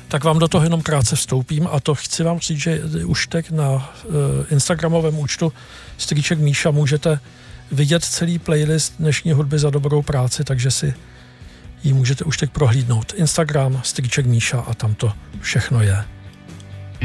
tak vám do toho jenom krátce vstoupím a to chci vám říct, že už teď na instagramovém účtu Strýček Míša můžete vidět celý playlist dnešní hudby za dobrou práci, takže si ji můžete už teď prohlídnout. Instagram Strýček Míša a tam to všechno je.